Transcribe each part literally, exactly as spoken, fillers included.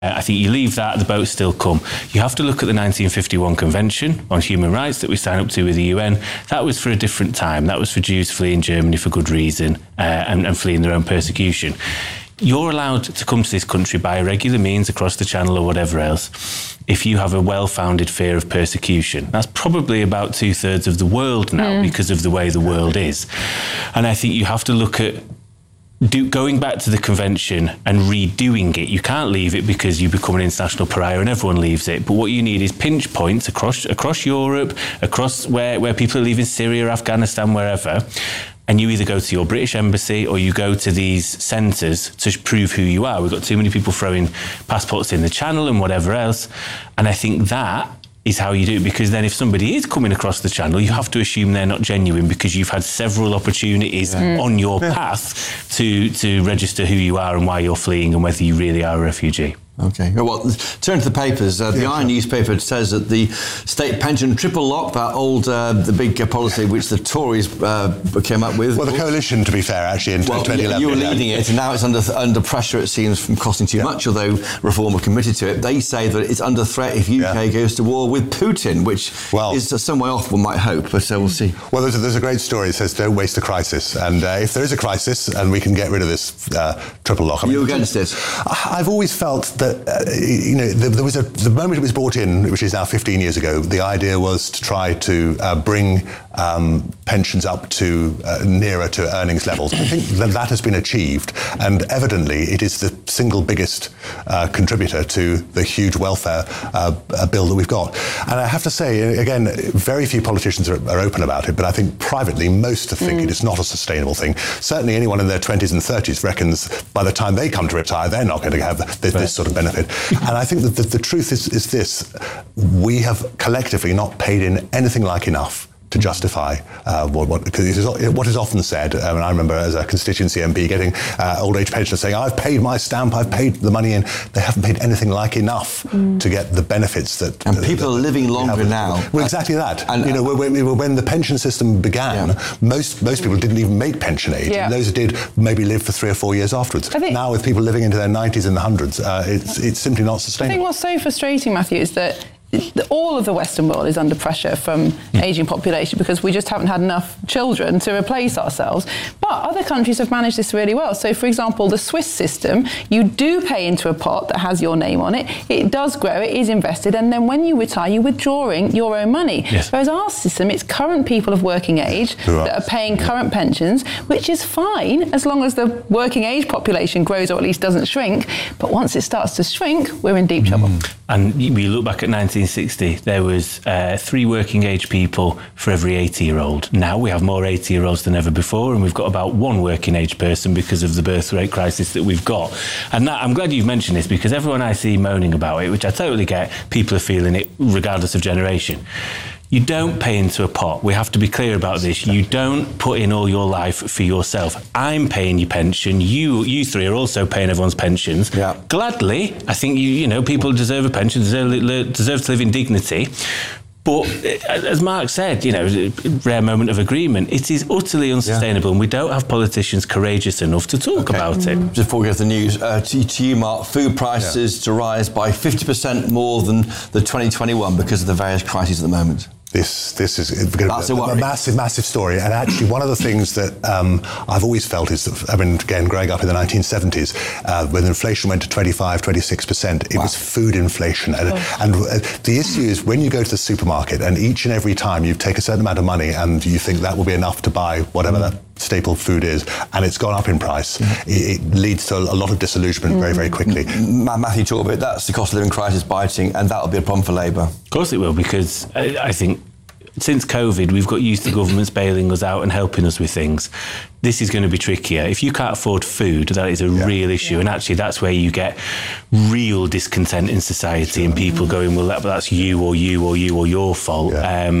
Uh, I think you leave that, the boats still come. You have to look at the nineteen fifty-one Convention on Human Rights that we signed up to with the U N. That was for a different time. That was for Jews fleeing Germany for good reason uh, and, and fleeing their own persecution. You're allowed to come to this country by regular means across the Channel or whatever else if you have a well-founded fear of persecution. That's probably about two-thirds of the world now mm. because of the way the world is. And I think you have to look at Do, going back to the convention and redoing it. You can't leave it because you become an international pariah and everyone leaves it. But what you need is pinch points across across Europe, across where, where people are leaving Syria, Afghanistan, wherever. And you either go to your British embassy or you go to these centres to prove who you are. We've got too many people throwing passports in the Channel and whatever else. And I think that is how you do it, because then if somebody is coming across the Channel, you have to assume they're not genuine because you've had several opportunities yeah. on your yeah. path to to register who you are and why you're fleeing and whether you really are a refugee. Okay. Well, turn to the papers. Uh, the yeah, Iron sure. newspaper says that the state pension triple lock, that old, uh, the big uh, policy which the Tories uh, came up with. Well, the coalition, to be fair, actually, in well, twenty eleven. You were leading it, and now it's under under pressure, it seems, from costing too yeah. much, although Reform are committed to it. They say that it's under threat if U K yeah. goes to war with Putin, which well, is uh, some way off, one might hope, but uh, we'll see. Well, there's a, there's a great story that says, don't waste a crisis. And uh, if there is a crisis and we can get rid of this uh, triple lock... I mean, Are you against it? I've always felt that... Uh, You know, there was a the moment it was brought in, which is now fifteen years ago. The idea was to try to uh, bring um, pensions up to uh, nearer to earnings levels. I think that that has been achieved, and evidently it is the single biggest uh, contributor to the huge welfare uh, bill that we've got. And I have to say, again, very few politicians are, are open about it, but I think privately most think mm. it is not a sustainable thing. Certainly, anyone in their twenties and thirties reckons by the time they come to retire, they're not going to have this, this sort of benefit. And I think that the, the truth is, is this: we have collectively not paid in anything like enough to justify uh, what, what, because it is, what is often said. Um, and I remember as a constituency M P getting uh, old age pensioners saying, I've paid my stamp, I've paid the money in. They haven't paid anything like enough mm. to get the benefits that... And people that, are living longer now. Well, exactly that. And, you know, when, when the pension system began, yeah. most most people didn't even make pension age. Yeah. And those who did maybe lived for three or four years afterwards. Now with people living into their nineties and the hundreds, uh, it's, it's simply not sustainable. I think what's so frustrating, Matthew, is that all of the Western world is under pressure from mm. ageing population because we just haven't had enough children to replace ourselves. But other countries have managed this really well. So, for example, the Swiss system, you do pay into a pot that has your name on it. It does grow, it is invested, and then when you retire, you're withdrawing your own money. Yes. Whereas our system, it's current people of working age right. that are paying current pensions, which is fine as long as the working age population grows or at least doesn't shrink. But once it starts to shrink, we're in deep trouble. Mm. And we look back at nineteen sixty, there was uh, three working age people for every eighty year old. Now we have more eighty year olds than ever before, and we've got about one working age person because of the birth rate crisis that we've got. And that, I'm glad you've mentioned this, because everyone I see moaning about it, which I totally get, people are feeling it regardless of generation. You don't pay into a pot. We have to be clear about this. You don't put in all your life for yourself. I'm paying your pension. You you three are also paying everyone's pensions. Yeah. Gladly. I think, you you know, people deserve a pension, deserve, deserve to live in dignity. But as Mark said, you know, rare moment of agreement, it is utterly unsustainable, yeah. and we don't have politicians courageous enough to talk okay. about it. Just before we go to the news, uh, to, to you, Mark, food prices yeah. to rise by fifty percent more than the twenty twenty-one because of the various crises at the moment. This this is going to be a, a massive, massive story. And actually, one of the things that um, I've always felt is that, I mean, again, growing up in the nineteen seventies, uh, when inflation went to twenty-five, twenty-six percent, it wow. was food inflation. And, oh. and uh, the issue is when you go to the supermarket and each and every time you take a certain amount of money and you think that will be enough to buy whatever mm. that staple food is, and it's gone up in price, mm. it, it leads to a lot of disillusionment mm. very, very quickly. Matthew talked about that's the cost of living crisis biting, and that'll be a problem for Labour. Of course it will, because I, I think since COVID, we've got used to governments bailing us out and helping us with things. This is going to be trickier. If you can't afford food, that is a yeah. real issue. Yeah. And actually, that's where you get real discontent in society sure. and people going, well, that, that's you or you or you or your fault. Yeah. Um,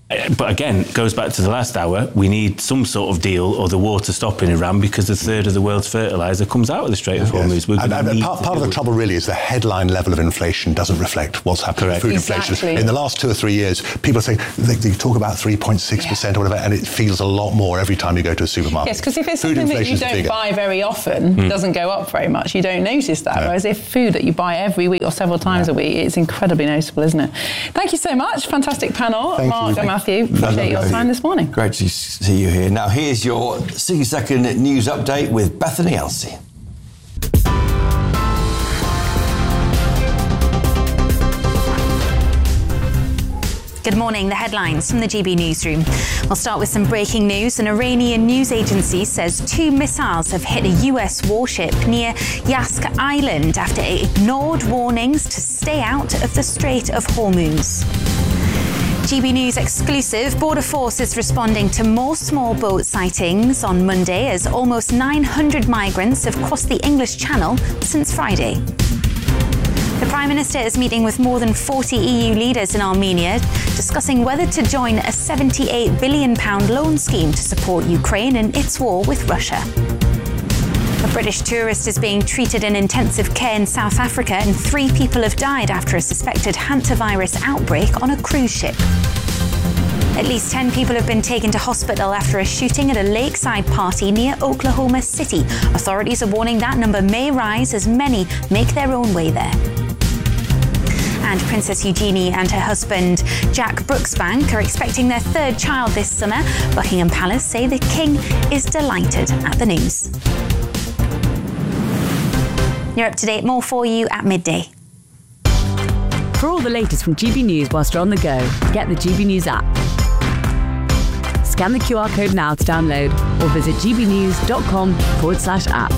but again, it goes back to the last hour. We need some sort of deal or the war to stop in Iran, because a third of the world's fertiliser comes out of the Strait of Hormuz. Yes. And, and part, part of the trouble really is the headline level of inflation doesn't reflect what's happening with food exactly. inflation. In the last two or three years, people say, they, they talk about three point six percent yeah. or whatever, and it feels a lot more every time you go to a supermarket. Yes, because if it's food something that you don't bigger. buy very often, mm. doesn't go up very much, you don't notice that. No. Whereas if food that you buy every week or several times yeah. a week, it's incredibly noticeable, isn't it? Thank you so much. Fantastic panel. Thank Mark you. and Matthew, appreciate your time this morning. Great to see you here. Now, here's your sixty second news update with Bethany Elsey. Good morning. The headlines from the G B Newsroom. We'll start with some breaking news. An Iranian news agency says two missiles have hit a U S warship near Yask Island after it ignored warnings to stay out of the Strait of Hormuz. G B News exclusive. Border Force is responding to more small boat sightings on Monday as almost nine hundred migrants have crossed the English Channel since Friday. The Prime Minister is meeting with more than forty E U leaders in Armenia, discussing whether to join a seventy-eight billion pounds loan scheme to support Ukraine in its war with Russia. A British tourist is being treated in intensive care in South Africa, and three people have died after a suspected hantavirus outbreak on a cruise ship. At least ten people have been taken to hospital after a shooting at a lakeside party near Oklahoma City. Authorities are warning that number may rise as many make their own way there. And Princess Eugenie and her husband, Jack Brooksbank, are expecting their third child this summer. Buckingham Palace say the King is delighted at the news. You're up to date. More for you at midday. For all the latest from G B News whilst you're on the go, get the G B News app. Scan the Q R code now to download or visit gbnews.com forward slash app.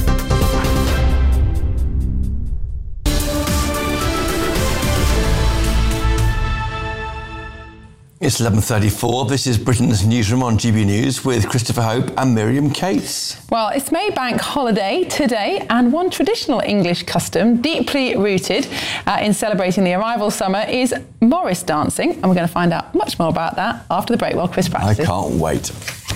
It's eleven thirty-four. This is Britain's Newsroom on G B News with Christopher Hope and Miriam Cates. Well, it's May Bank holiday today, and one traditional English custom deeply rooted uh, in celebrating the arrival of summer is Morris dancing, and we're going to find out much more about that after the break while Chris practices. I can't wait.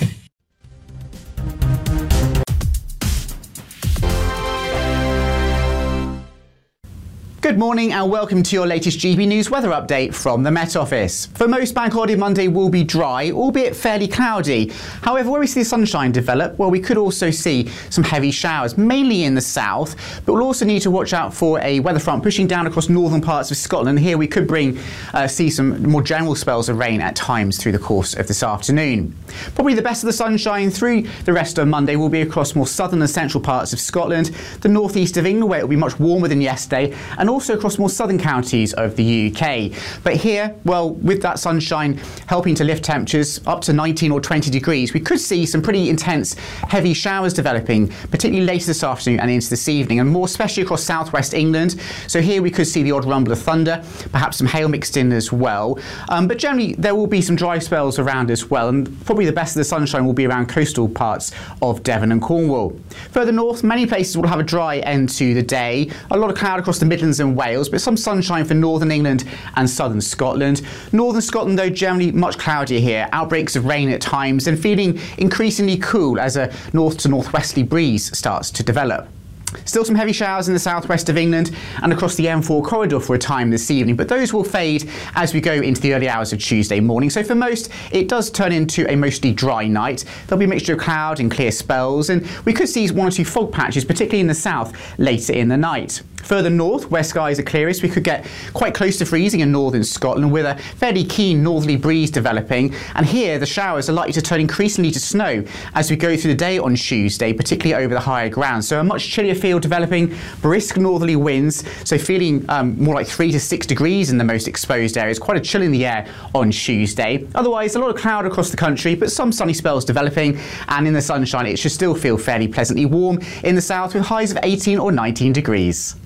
Good morning and welcome to your latest G B News weather update from the Met Office. For most, Bank Holiday Monday will be dry, albeit fairly cloudy. However, where we see the sunshine develop, well, we could also see some heavy showers, mainly in the south, but we'll also need to watch out for a weather front pushing down across northern parts of Scotland. Here we could bring uh, see some more general spells of rain at times through the course of this afternoon. Probably the best of the sunshine through the rest of Monday will be across more southern and central parts of Scotland, the northeast of England, where it will be much warmer than yesterday, and also across more southern counties of the U K. But here, well, with that sunshine helping to lift temperatures up to nineteen or twenty degrees, we could see some pretty intense heavy showers developing, particularly later this afternoon and into this evening, and more especially across southwest England. So here we could see the odd rumble of thunder, perhaps some hail mixed in as well. Um, but generally, there will be some dry spells around as well, and probably the best of the sunshine will be around coastal parts of Devon and Cornwall. Further north, many places will have a dry end to the day. A lot of cloud across the Midlands and Wales, but some sunshine for northern England and southern Scotland. Northern Scotland, though, generally much cloudier here. Outbreaks of rain at times and feeling increasingly cool as a north to northwesterly breeze starts to develop. Still some heavy showers in the southwest of England and across the M four corridor for a time this evening, but those will fade as we go into the early hours of Tuesday morning. So for most, it does turn into a mostly dry night. There'll be a mixture of cloud and clear spells, and we could see one or two fog patches, particularly in the south, later in the night. Further north, where skies are clearest, we could get quite close to freezing in northern Scotland with a fairly keen northerly breeze developing. And here, the showers are likely to turn increasingly to snow as we go through the day on Tuesday, particularly over the higher ground. So a much chillier feel developing, brisk northerly winds, so feeling um, more like three to six degrees in the most exposed areas. Quite a chill in the air on Tuesday. Otherwise, a lot of cloud across the country, but some sunny spells developing. And in the sunshine, it should still feel fairly pleasantly warm in the south with highs of eighteen or nineteen degrees.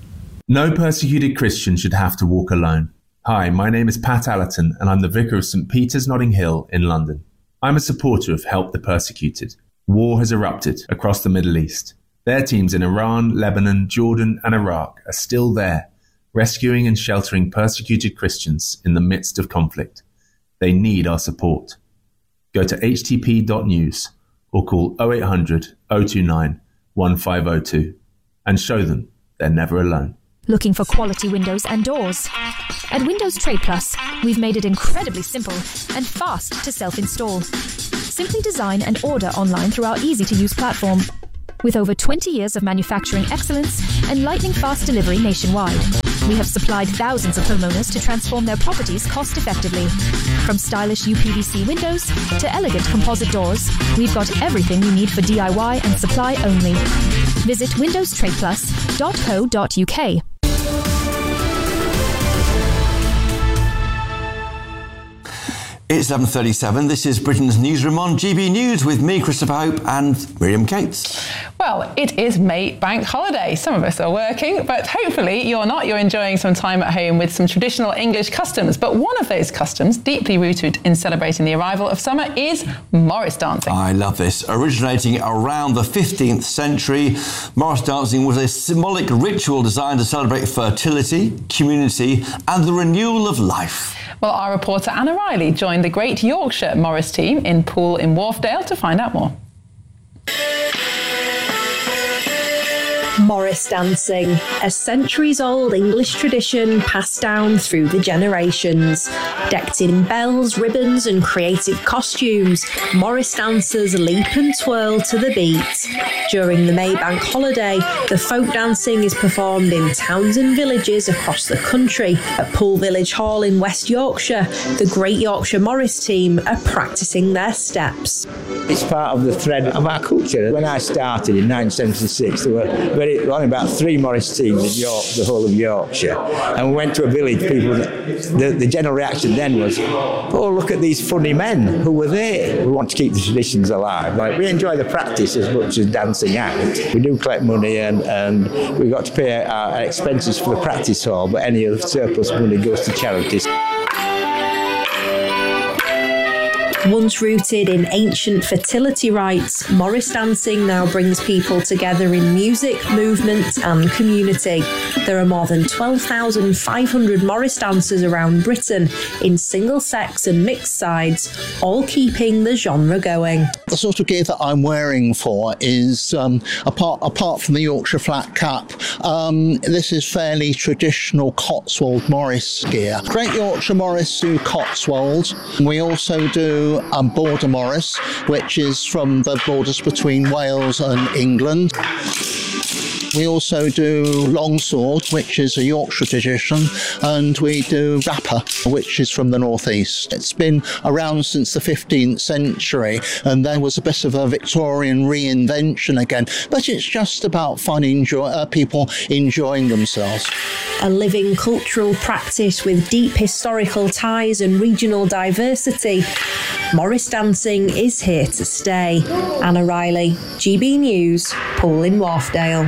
No persecuted Christian should have to walk alone. Hi, my name is Pat Allerton and I'm the Vicar of St Peter's Notting Hill in London. I'm a supporter of Help the Persecuted. War has erupted across the Middle East. Their teams in Iran, Lebanon, Jordan and Iraq are still there, rescuing and sheltering persecuted Christians in the midst of conflict. They need our support. Go to h t p dot news or call oh eight hundred, oh two nine, one five oh two and show them they're never alone. Looking for quality windows and doors? At Windows Trade Plus, we've made it incredibly simple and fast to self-install. Simply design and order online through our easy-to-use platform. With over twenty years of manufacturing excellence and lightning-fast delivery nationwide, we have supplied thousands of homeowners to transform their properties cost-effectively. From stylish U P V C windows to elegant composite doors, we've got everything you need for D I Y and supply only. Visit windows trade plus dot co dot u k. It's eleven thirty-seven. This is Britain's Newsroom on G B News with me, Christopher Hope, and Miriam Cates. Well, it is May Bank Holiday. Some of us are working, but hopefully you're not. You're enjoying some time at home with some traditional English customs. But one of those customs, deeply rooted in celebrating the arrival of summer, is Morris dancing. I love this. Originating around the fifteenth century, Morris dancing was a symbolic ritual designed to celebrate fertility, community, and the renewal of life. Well, our reporter Anna Riley joined the Great Yorkshire Morris team in Poole in Wharfdale to find out more. Morris dancing, a centuries-old English tradition passed down through the generations. Decked in bells, ribbons and creative costumes, Morris dancers leap and twirl to the beat. During the May Bank holiday, the folk dancing is performed in towns and villages across the country. At Poole Village Hall in West Yorkshire, the Great Yorkshire Morris team are practising their steps. It's part of the thread of our culture. When I started in nineteen seventy-six, there were very only about three Morris teams in York, the whole of Yorkshire. And we went to a village, people, the, the general reaction then was, oh, look at these funny men who were there. We want to keep the traditions alive. Like, we enjoy the practice as much as dancing out. We do collect money and, and we got to pay our expenses for the practice hall, but any of the surplus money goes to charities. Once rooted in ancient fertility rites, Morris dancing now brings people together in music, movement and community. There are more than twelve thousand five hundred Morris dancers around Britain in single-sex and mixed sides, all keeping the genre going. The sort of gear that I'm wearing for is, um, apart, apart from the Yorkshire flat cap, um, this is fairly traditional Cotswold Morris gear. Great Yorkshire Morris do Cotswolds. We also do um, Border Morris, which is from the borders between Wales and England. We also do Longsword, which is a Yorkshire tradition, and we do Rapper, which is from the northeast. It's been around since the fifteenth century, and there was a bit of a Victorian reinvention again, but it's just about fun, enjoy, uh, people enjoying themselves. A living cultural practice with deep historical ties and regional diversity, Morris dancing is here to stay. Anna Riley, G B News, Poole in Wharfdale.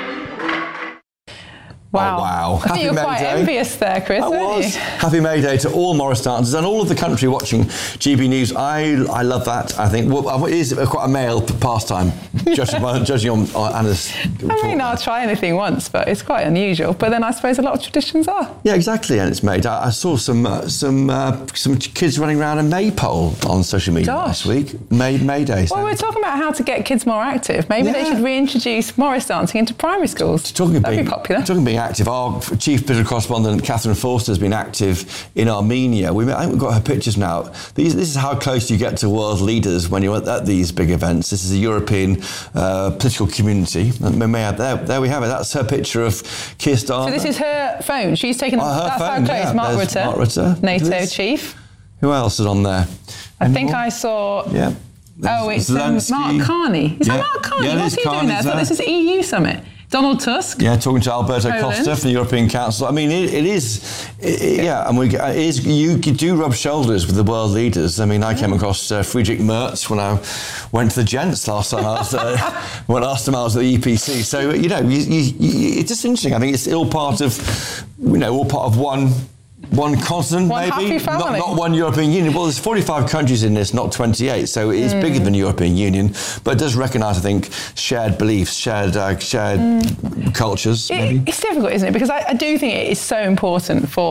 Wow. Oh, wow. I think Happy you're May quite Day. envious there, Chris, I weren't was. you? Happy May Day to all Morris dancers and all of the country watching G B News. I I love that. I think well, it is quite a male pastime, judging, by, judging on, on Anna's I mean, I'll try anything once, but it's quite unusual. But then I suppose a lot of traditions are. Yeah, exactly, and it's made. I, I saw some uh, some uh, some kids running around a maypole on social media Gosh. last week. May May Day. So. Well, we're talking about how to get kids more active. Maybe Yeah. they should reintroduce Morris dancing into primary schools. Talking of That'd being, be popular. Talking of being active, our chief political correspondent Catherine Forster has been active in Armenia. We, I think we've got her pictures now. These, this is how close you get to world leaders when you're at, at these big events. This is a European uh, political community. And we may have, there, there we have it. That's her picture of Keir Starmer. So this is her phone. She's taken. Oh, her that's phone, how close. yeah. Mark There's Rutte, Mark Rutte. NATO This. chief. Who else is on there? I Any think more? I saw. Yeah. Oh, it's um, Zelensky. Mark Carney. Is Yeah. that Mark Carney? Yeah, it What's is. he doing Carney's there? I thought there. this is E U summit. Donald Tusk. Yeah, talking to Alberto Poland. Costa from the European Council. I mean, it, it is, it, it- yeah, and we it is, you do rub shoulders with the world leaders. I mean, I came across uh, Friedrich Merz when I went to the Gents last time I was uh, when last time I was at the E P C. So you know, you, you, you, it's just interesting. I think it's all part of, you know, all part of one. One continent, One maybe, happy family. not, not one European Union. Well, there's forty-five countries in this, not twenty-eight, so it is Mm. bigger than the European Union, but it does recognise, I think, shared beliefs, shared uh, shared cultures. It- maybe. it's difficult, isn't it? Because I, I do think it is so important for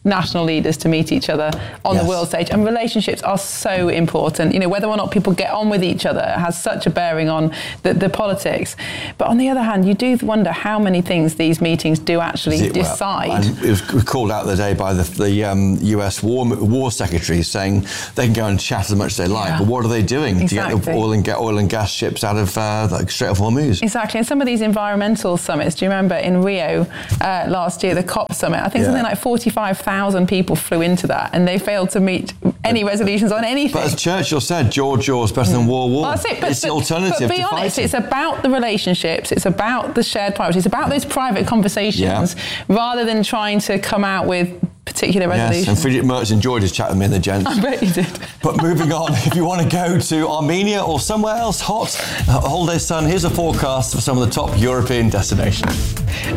national leaders to meet each other on Yes. the world stage. And relationships are so important. You know, whether or not people get on with each other has such a bearing on the, the politics. But on the other hand, you do wonder how many things these meetings do actually Is it- well, decide. and it was called out the day by the, the um, U S War War Secretary saying they can go and chat as much as they like, Yeah. but what are they doing to get the Exactly. oil and, ga- oil and gas ships out of uh, like straight off Hormuz? Exactly. And some of these environmental summits, do you remember in Rio uh, last year, the COP summit, I think Yeah. something like forty-five thousand people flew into that and they failed to meet any resolutions on anything. But as Churchill said, George war is better than war war. Well, that's it, but, it's the but- alternative but be to honest, fighting. it's about the relationships, it's about the shared priorities, it's about those private conversations rather than trying to come out with particular Yes, and resolutions. Friedrich Merz enjoyed his chat with me and the gents. I bet you did. But moving on, if you want to go to Armenia or somewhere else hot, uh, holiday sun, here's a forecast for some of the top European destinations.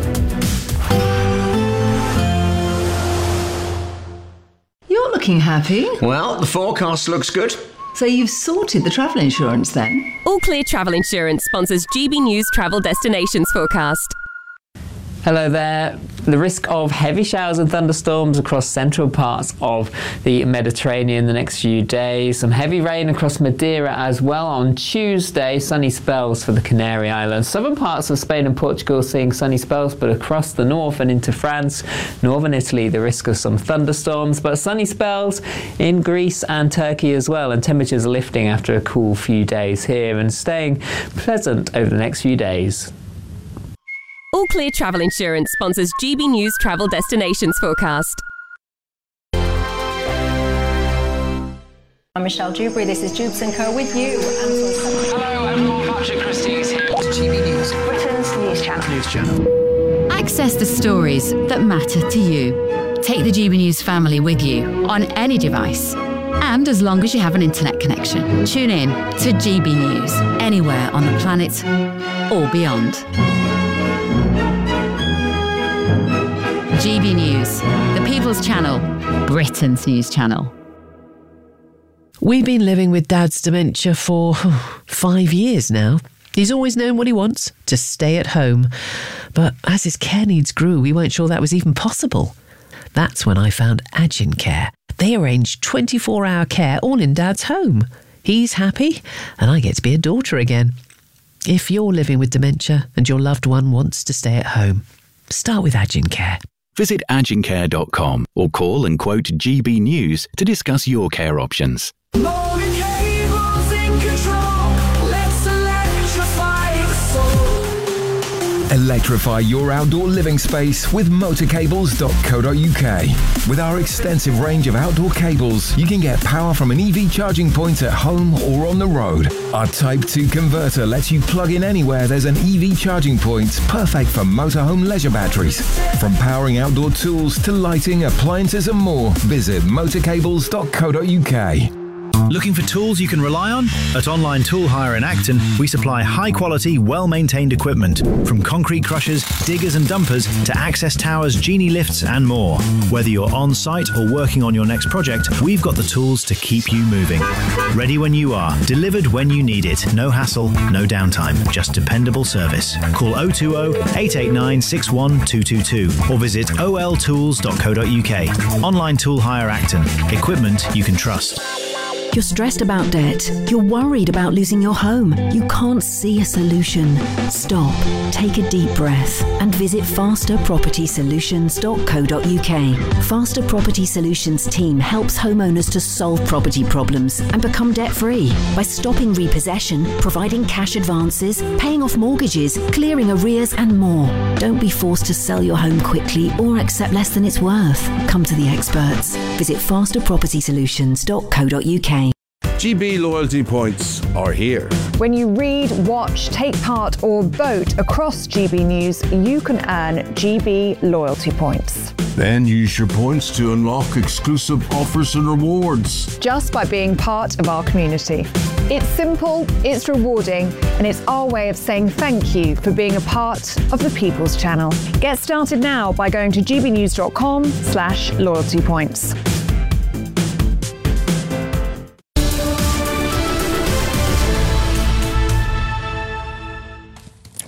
You're looking happy. Well, the forecast looks good. So you've sorted the travel insurance then? All Clear Travel Insurance sponsors G B News Travel Destinations Forecast. Hello there. The risk of heavy showers and thunderstorms across central parts of the Mediterranean the next few days. Some heavy rain across Madeira as well on Tuesday. Sunny spells for the Canary Islands. Southern parts of Spain and Portugal seeing sunny spells, but across the north and into France, northern Italy, the risk of some thunderstorms, but sunny spells in Greece and Turkey as well. And temperatures are lifting after a cool few days here and staying pleasant over the next few days. All Clear Travel Insurance sponsors G B News Travel Destinations Forecast. I'm Michelle Dewberry. This is Jubes and Co with you. Hello everyone, Patrick Christie's here at G B News, Britain's news channel. News Channel. Access the stories that matter to you. Take the G B News family with you on any device. And as long as you have an internet connection, tune in to G B News anywhere on the planet or beyond. G B News, the People's Channel, Britain's news channel. We've been living with Dad's dementia for oh, five years now. He's always known what he wants, to stay at home. But as his care needs grew, we weren't sure that was even possible. That's when I found Agin Care. They arrange twenty-four hour care all in Dad's home. He's happy, and I get to be a daughter again. If you're living with dementia and your loved one wants to stay at home, start with Agin Care. Visit agin care dot com or call and quote G B News to discuss your care options. Electrify your outdoor living space with motor cables dot co dot U K. With our extensive range of outdoor cables, you can get power from an E V charging point at home or on the road. Our Type two converter lets you plug in anywhere there's an E V charging point, perfect for motorhome leisure batteries. From powering outdoor tools to lighting, appliances and more, visit motor cables dot co dot U K. Looking for tools you can rely on? At Online Tool Hire in Acton, we supply high-quality, well-maintained equipment, from concrete crushers, diggers and dumpers to access towers, genie lifts and more. Whether you're on-site or working on your next project, we've got the tools to keep you moving. Ready when you are, delivered when you need it. No hassle, no downtime, just dependable service. Call oh two oh, eight eight nine, six one two two two or visit o l tools dot co dot U K. Online Tool Hire Acton. Equipment you can trust. You're stressed about debt. You're worried about losing your home. You can't see a solution. Stop, take a deep breath and visit faster property solutions dot co dot U K. Faster Property Solutions team helps homeowners to solve property problems and become debt-free by stopping repossession, providing cash advances, paying off mortgages, clearing arrears and more. Don't be forced to sell your home quickly or accept less than it's worth. Come to the experts. Visit faster property solutions dot co dot U K. G B loyalty points are here. When you read, watch, take part or vote across G B News, you can earn G B loyalty points. Then use your points to unlock exclusive offers and rewards. Just by being part of our community. It's simple, it's rewarding, and it's our way of saying thank you for being a part of the People's Channel. Get started now by going to g b news dot com slash loyalty points.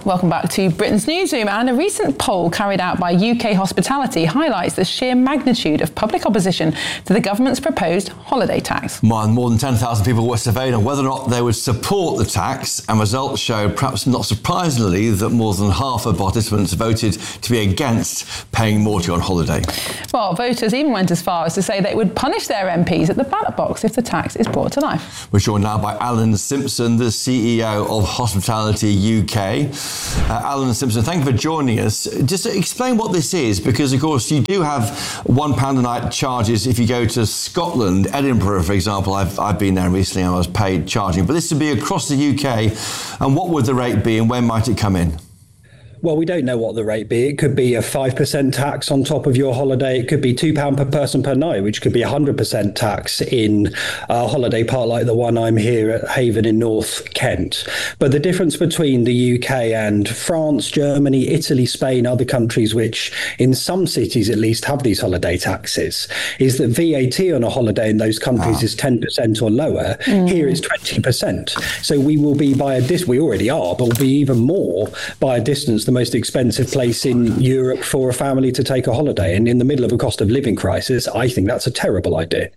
Welcome back to Britain's Newsroom. And a recent poll carried out by U K Hospitality highlights the sheer magnitude of public opposition to the government's proposed holiday tax. More, more than ten thousand people were surveyed on whether or not they would support the tax, and results showed, perhaps not surprisingly, that more than half of participants voted to be against paying more to go on holiday. Well, voters even went as far as to say they would punish their M Ps at the ballot box if the tax is brought to life. We're joined now by Alan Simpson, the C E O of Hospitality U K. Uh, Alan Simpson, thank you for joining us. Just explain what this is, because of course you do have one pound a night charges if you go to Scotland, Edinburgh, for example. I've, I've been there recently and I was paid charging, but this would be across the U K. And what would the rate be and when might it come in? Well, we don't know what the rate be. It could be a five percent tax on top of your holiday. It could be two pounds per person per night, which could be one hundred percent tax in a holiday park like the one I'm here at Haven in North Kent. But the difference between the U K and France, Germany, Italy, Spain, other countries which in some cities at least have these holiday taxes, is that V A T on a holiday in those countries ah. is ten percent or lower. Mm. Here it's twenty percent. So we will be by a distance, we already are, but we'll be even more by a distance the most expensive place in Europe for a family to take a holiday. And in the middle of a cost of living crisis, I think that's a terrible idea.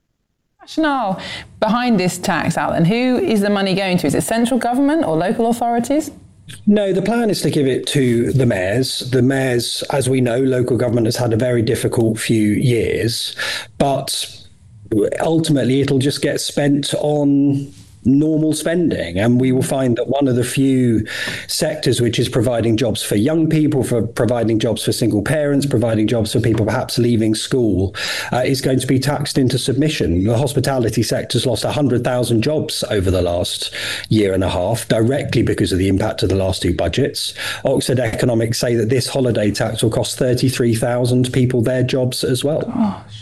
Rationale behind this tax, Alan, who is the money going to? Is it central government or local authorities? No, the plan is to give it to the mayors. The mayors, as we know, local government has had a very difficult few years, but ultimately it'll just get spent on normal spending, and we will find that one of the few sectors which is providing jobs for young people, for providing jobs for single parents, providing jobs for people perhaps leaving school, uh, is going to be taxed into submission. The hospitality sector's lost one hundred thousand jobs over the last year and a half directly because of the impact of the last two budgets. Oxford Economics say that this holiday tax will cost thirty-three thousand people their jobs as well. Gosh.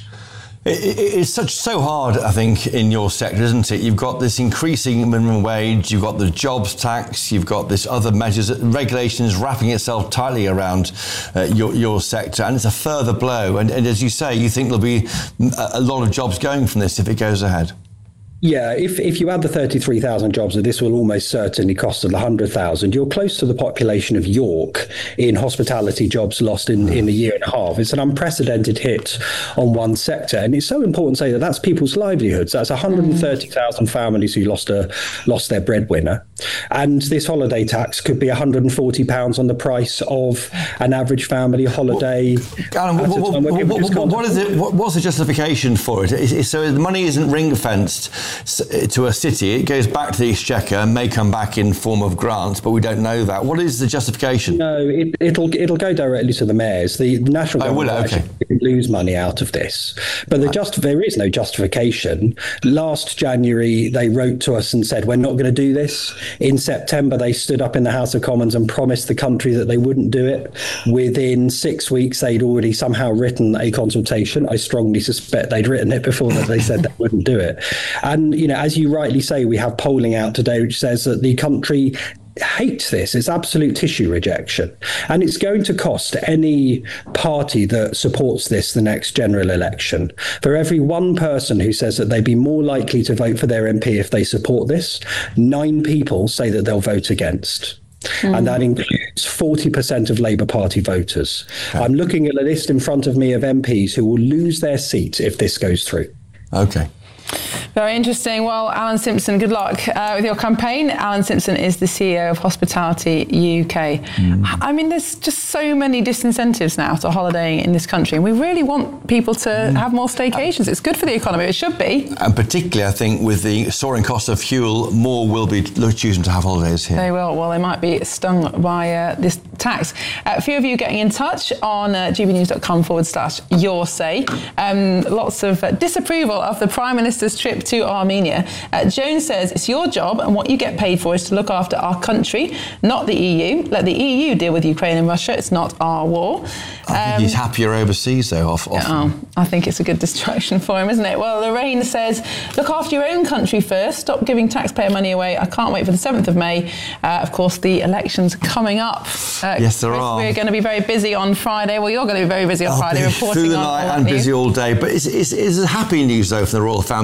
It's such so hard, I think, in your sector, isn't it? You've got this increasing minimum wage, you've got the jobs tax, you've got this other measures, regulations wrapping itself tightly around uh, your, your sector, and it's a further blow. And, and as you say, you think there'll be a lot of jobs going from this if it goes ahead. Yeah, if, if you add the thirty-three thousand jobs, that this will almost certainly cost us one hundred thousand. You're close to the population of York in hospitality jobs lost in, in a year and a half. It's an unprecedented hit on one sector. And it's so important to say that that's people's livelihoods. That's one hundred thirty thousand families who lost a lost their breadwinner. And this holiday tax could be one hundred forty pounds on the price of an average family holiday. Alan, what, what, what, what is it? What, what's the justification for it? Is, is, so the money isn't ring-fenced to a city, it goes back to the Exchequer and may come back in form of grants, but we don't know that. What is the justification? No, it, it'll it'll go directly to the mayors. The national oh, government will it? Okay. actually lose money out of this, but the just there is no justification. Last January, they wrote to us and said we're not going to do this. In September, they stood up in the House of Commons and promised the country that they wouldn't do it. Within six weeks, they'd already somehow written a consultation. I strongly suspect they'd written it before that they said they wouldn't do it. And, you know, as you rightly say, we have polling out today which says that the country hates this. It's absolute tissue rejection. And it's going to cost any party that supports this the next general election. For every one person who says that they'd be more likely to vote for their M P if they support this, nine people say that they'll vote against. Mm. And that includes forty percent of Labour Party voters. Okay. I'm looking at a list in front of me of M Ps who will lose their seat if this goes through. Okay. Very interesting. Well, Alan Simpson, good luck uh, with your campaign. Alan Simpson is the C E O of Hospitality U K. Mm. I mean, there's just so many disincentives now to holidaying in this country, and we really want people to mm. have more staycations. It's good for the economy. It should be. And particularly, I think, with the soaring cost of fuel, more will be choosing to have holidays here. They will. Well, they might be stung by uh, this tax. Uh, a few of you getting in touch on uh, gbnews.com forward slash your say. Um, lots of uh, disapproval of the Prime Minister's trip to Armenia. Uh, Joan says it's your job and what you get paid for is to look after our country, not the E U. Let the E U deal with Ukraine and Russia. It's not our war. Um, I think he's happier overseas, though, off, often. Oh, I think it's a good distraction for him, isn't it? Well, Lorraine says, look after your own country first. Stop giving taxpayer money away. I can't wait for the seventh of May. Uh, of course, the election's coming up. Uh, yes, there Chris, are. We're going to be very busy on Friday. Well, you're going to be very busy on I'll Friday be reporting through the on night all and news. busy all day. But it's, it's, it's happy news, though, from the royal family today, isn't it?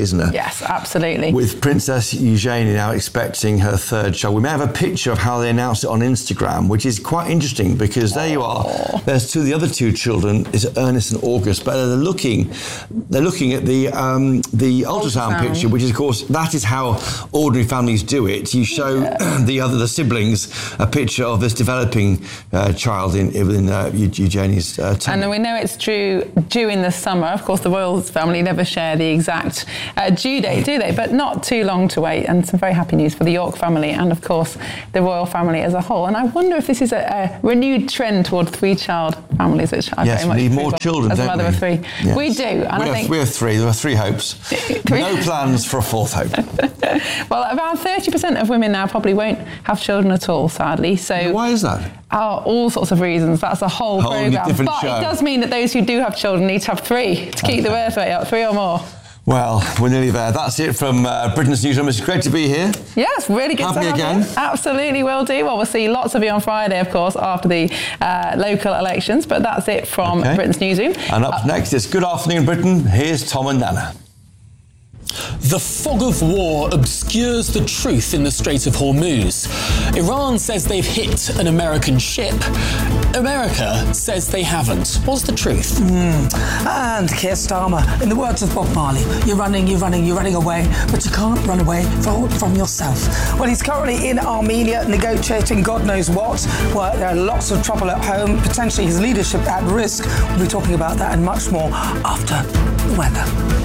isn't there? Yes, absolutely. With Princess Eugenie now expecting her third child. We may have a picture of how they announced it on Instagram, which is quite interesting because there you are. There's two, the other two children is Ernest and August, but they're looking, they're looking at the um, the ultrasound, ultrasound picture, which is, of course, that is how ordinary families do it. You show yeah. the other the siblings a picture of this developing uh, child in in uh, Eugenie's uh, tummy. And we know it's due due in the summer. Of course, the royal family never share the exact uh, due date, do they? But not too long to wait, and some very happy news for the York family and, of course, the royal family as a whole. And I wonder if this is a, a renewed trend toward three-child families, which I yes, very much we need more children, as a don't mother we? of three. Yes. We do. And we, I have, think we have three. There are three hopes. three. No plans for a fourth hope. Well, about thirty percent of women now probably won't have children at all, sadly. So why is that? Oh, all sorts of reasons. That's a whole, whole programme. But show. It does mean that those who do have children need to have three to keep okay. the birth rate up, three or more. Well, we're nearly there. That's it from uh, Britain's Newsroom. It's great to be here. Yes, really good have to me have again. you. Absolutely will do. Well, we'll see lots of you on Friday, of course, after the uh, local elections. But that's it from okay. Britain's Newsroom. And up uh, next is Good Afternoon Britain. Here's Tom and Nana. The fog of war obscures the truth in the Strait of Hormuz. Iran says they've hit an American ship. America says they haven't. What's the truth? Mm. And Keir Starmer, in the words of Bob Marley, you're running, you're running, you're running away, but you can't run away from, from yourself. Well, he's currently in Armenia negotiating God knows what. Well, there are lots of trouble at home, potentially his leadership at risk. We'll be talking about that and much more after the weather.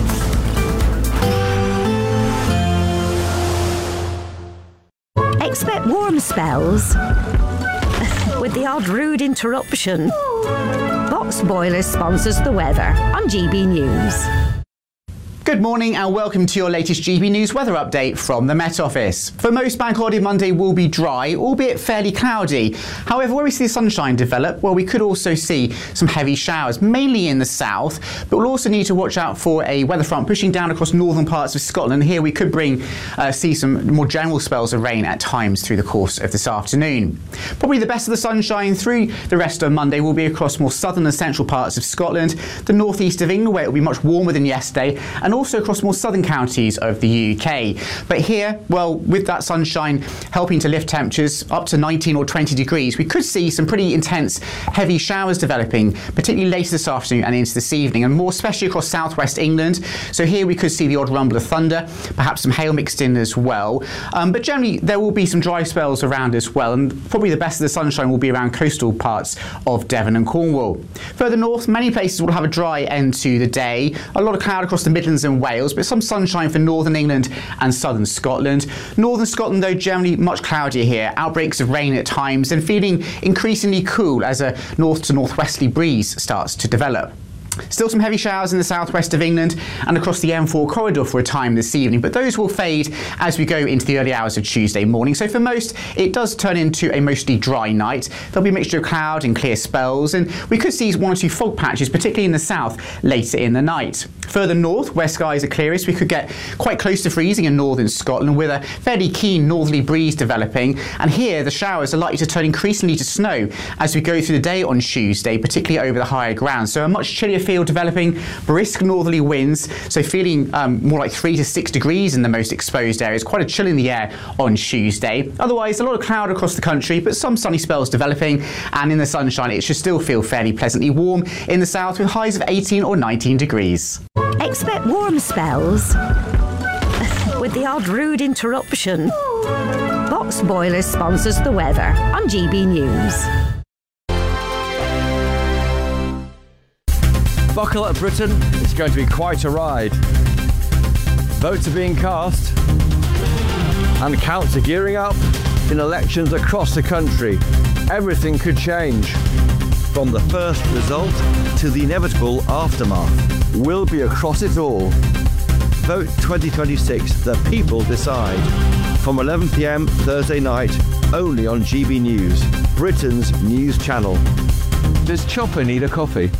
Expect warm spells with the odd rude interruption. Box Boilers sponsors the weather on G B News. Good morning and welcome to your latest G B News weather update from the Met Office. For most, Bank Holiday Monday will be dry, albeit fairly cloudy. However, where we see the sunshine develop, well, we could also see some heavy showers, mainly in the south, but we'll also need to watch out for a weather front pushing down across northern parts of Scotland. Here we could bring uh, see some more general spells of rain at times through the course of this afternoon. Probably the best of the sunshine through the rest of Monday will be across more southern and central parts of Scotland, the northeast of England, where it will be much warmer than yesterday, and also across more southern counties of the U K. But here, well, with that sunshine helping to lift temperatures up to nineteen or twenty degrees, we could see some pretty intense heavy showers developing, particularly later this afternoon and into this evening, and more especially across southwest England. So here we could see the odd rumble of thunder, perhaps some hail mixed in as well. Um, but generally, there will be some dry spells around as well, and probably the best of the sunshine will be around coastal parts of Devon and Cornwall. Further north, many places will have a dry end to the day. A lot of cloud across the Midlands and Wales, but some sunshine for northern England and southern Scotland. Northern Scotland, though, generally much cloudier here. Outbreaks of rain at times and feeling increasingly cool as a north to northwesterly breeze starts to develop. Still some heavy showers in the southwest of England and across the M four corridor for a time this evening, but those will fade as we go into the early hours of Tuesday morning. So for most, it does turn into a mostly dry night. There'll be a mixture of cloud and clear spells, and we could see one or two fog patches, particularly in the south, later in the night. Further north, where skies are clearest, we could get quite close to freezing in northern Scotland with a fairly keen northerly breeze developing, and here the showers are likely to turn increasingly to snow as we go through the day on Tuesday, particularly over the higher ground. So a much chillier field developing, brisk northerly winds, so feeling um, more like three to six degrees in the most exposed areas. Quite a chill in the air on Tuesday. Otherwise, a lot of cloud across the country, but some sunny spells developing, and in the sunshine it should still feel fairly pleasantly warm in the south with highs of eighteen or nineteen degrees. Expect warm spells with the odd rude interruption. Box Boilers sponsors the weather on G B News. Buckle up, Britain. It's going to be quite a ride. Votes are being cast and counts are gearing up in elections across the country. Everything could change. From the first result to the inevitable aftermath. We'll be across it all. Vote twenty twenty-six, the people decide. From eleven p m Thursday night, only on G B News, Britain's news channel. Does Chopper need a coffee?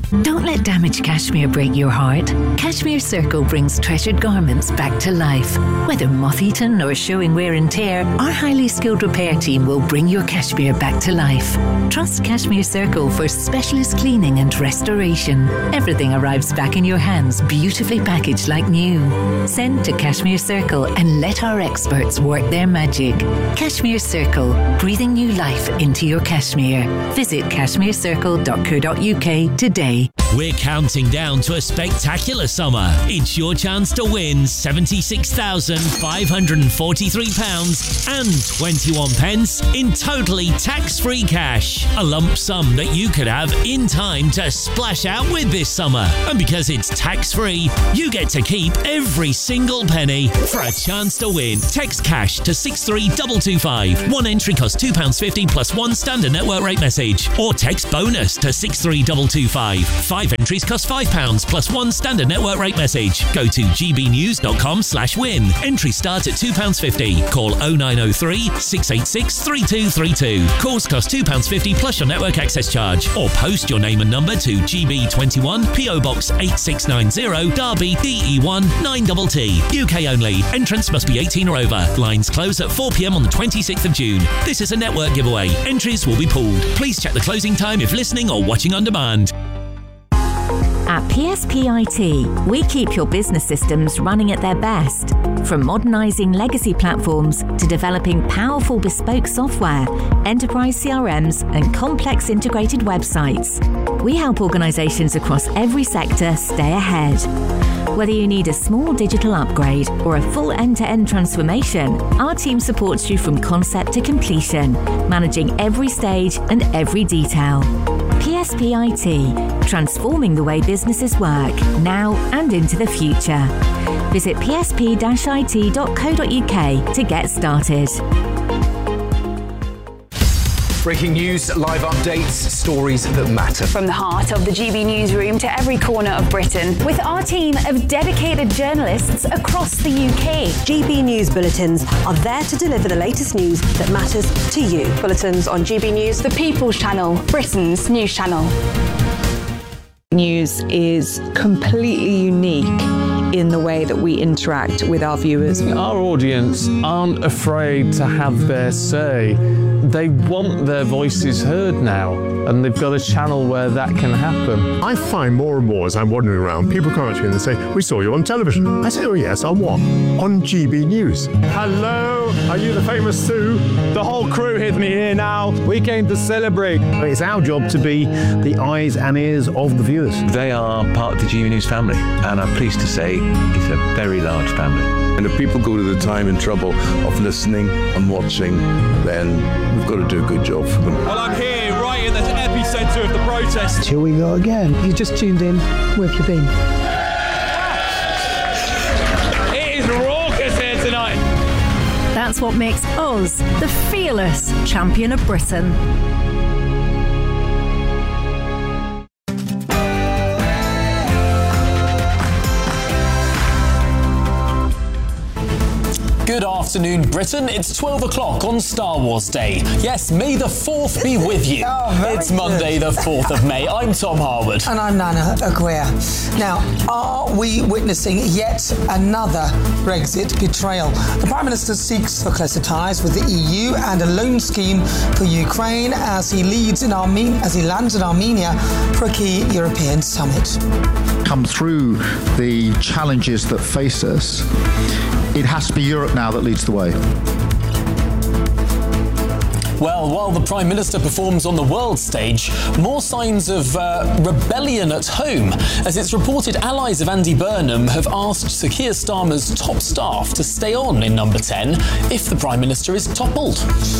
Don't let damaged cashmere break your heart. Cashmere Circle brings treasured garments back to life. Whether moth-eaten or showing wear and tear, our highly skilled repair team will bring your cashmere back to life. Trust Cashmere Circle for specialist cleaning and restoration. Everything arrives back in your hands, beautifully packaged like new. Send to Cashmere Circle and let our experts work their magic. Cashmere Circle, breathing new life into your cashmere. Visit cashmere circle dot co dot uk today. We're counting down to a spectacular summer. It's your chance to win seventy-six thousand five hundred forty-three pounds and twenty-one pence in totally tax-free cash. A lump sum that you could have in time to splash out with this summer. And because it's tax-free, you get to keep every single penny. For a chance to win, text cash to six three two two five. One entry costs two pounds fifty plus one standard network rate message. Or text bonus to six three two two five. Five entries cost five pounds plus one standard network rate message. Go to gbnews.com slash win. Entries start at two pounds fifty. Call oh nine oh three, six eight six, three two three two. Calls cost two pounds fifty plus your network access charge. Or post your name and number to G B twenty-one, P O Box eight six nine zero, Derby, D E one nine T T. U K only. Entrance must be eighteen or over. Lines close at four p.m. on the twenty-sixth of June. This is a network giveaway. Entries will be pooled. Please check the closing time if listening or watching on demand. At P S P I T, we keep your business systems running at their best. From modernising legacy platforms to developing powerful bespoke software, enterprise C R Ms and complex integrated websites, we help organisations across every sector stay ahead. Whether you need a small digital upgrade or a full end-to-end transformation, our team supports you from concept to completion, managing every stage and every detail. P S P I T, transforming the way businesses work, now and into the future. Visit p s p dash i t dot co dot u k to get started. Breaking news, live updates, stories that matter. From the heart of the G B newsroom to every corner of Britain, with our team of dedicated journalists across the U K. G B News Bulletins are there to deliver the latest news that matters to you. Bulletins on G B News, the People's Channel, Britain's news channel. News is completely unique in the way that we interact with our viewers. Our audience aren't afraid to have their say. They want their voices heard now, and they've got a channel where that can happen. I find more and more as I'm wandering around, people come up to me and they say, "We saw you on television." I say, "Oh yes, on what?" "On G B News." Hello, are you the famous Sue? The whole crew with me here now. We came to celebrate. It's our job to be the eyes and ears of the viewers. They are part of the G B News family, and I'm pleased to say it's a very large family. And if people go to the time and trouble of listening and watching, then we've got to do a good job for them. Well, I'm here right in the epicentre of the protest. Here we go again. You just tuned in. Where have you been? It is raucous here tonight. That's what makes us the fearless champion of Britain. Good afternoon, Britain. It's twelve o'clock on Star Wars Day. Yes, May the fourth be with you. Oh, it's Monday, the fourth of May. I'm Tom Harwood. And I'm Nana Aguirre. Now, are we witnessing yet another Brexit betrayal? The Prime Minister seeks for closer ties with the E U and a loan scheme for Ukraine as he leads in Armenia, as he lands in Armenia for a key European summit. Come through the challenges that face us, it has to be Europe now that leads the way. Well, while the Prime Minister performs on the world stage, more signs of uh, rebellion at home, as it's reported allies of Andy Burnham have asked Sir Keir Starmer's top staff to stay on in number ten if the Prime Minister is toppled.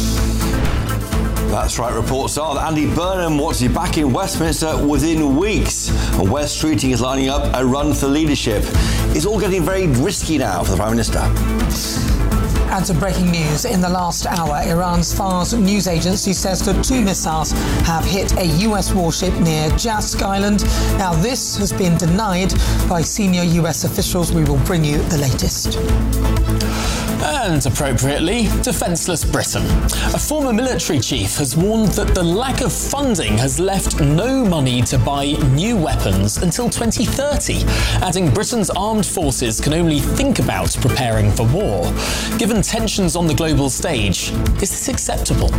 That's right, reports are that Andy Burnham wants to be back in Westminster within weeks. And Wes Streeting is lining up a run for leadership. It's all getting very risky now for the Prime Minister. And to breaking news, in the last hour, Iran's Fars news agency says that two missiles have hit a U S warship near Jask Island. Now, this has been denied by senior U S officials. We will bring you the latest. And, appropriately, defenceless Britain. A former military chief has warned that the lack of funding has left no money to buy new weapons until twenty thirty, adding Britain's armed forces can only think about preparing for war. Given tensions on the global stage, is this acceptable?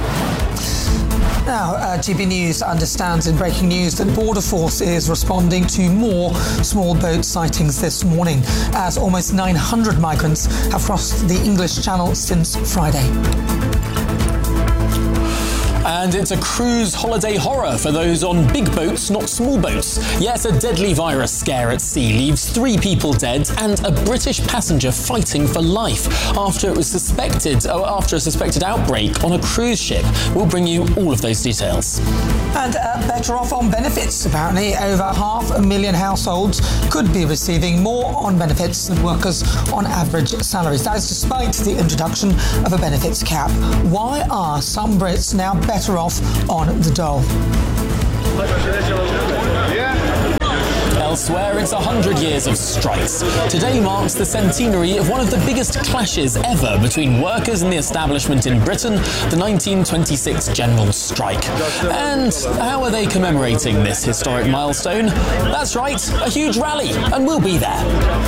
Now, uh, G B News understands in breaking news that Border Force is responding to more small boat sightings this morning, as almost nine hundred migrants have crossed the English Channel since Friday. And it's a cruise holiday horror for those on big boats, not small boats. Yes, a deadly virus scare at sea leaves three people dead and a British passenger fighting for life after it was suspected, oh, after a suspected outbreak on a cruise ship. We'll bring you all of those details. And uh, better off on benefits. Apparently, over half a million households could be receiving more on benefits than workers on average salaries. That is despite the introduction of a benefits cap. Why are some Brits now better off on the dole? Elsewhere, it's one hundred years of strikes. Today marks the centenary of one of the biggest clashes ever between workers and the establishment in Britain, the nineteen twenty-six General Strike. And how are they commemorating this historic milestone? That's right, a huge rally, and we'll be there.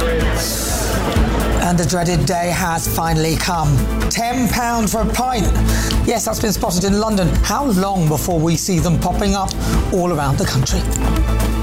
And the dreaded day has finally come. ten pounds for a pint. Yes, that's been spotted in London. How long before we see them popping up all around the country?